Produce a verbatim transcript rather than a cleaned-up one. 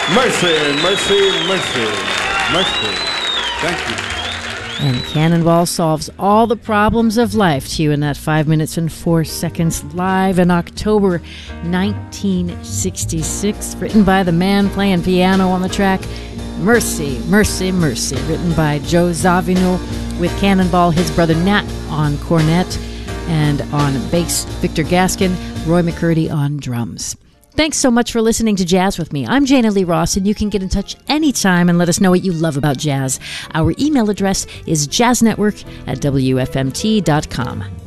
Mercy, mercy, mercy, mercy. Thank you. And Cannonball solves all the problems of life to you in that five minutes and four seconds live in October nineteen sixty-six. Written by the man playing piano on the track, Mercy, Mercy, Mercy. Written by Joe Zawinul with Cannonball, his brother Nat on cornet, and on bass, Victor Gaskin, Roy McCurdy on drums. Thanks so much for listening to Jazz with me. I'm Jana Lee Ross, and you can get in touch anytime and let us know what you love about jazz. Our email address is jazznetwork at w f m t dot com.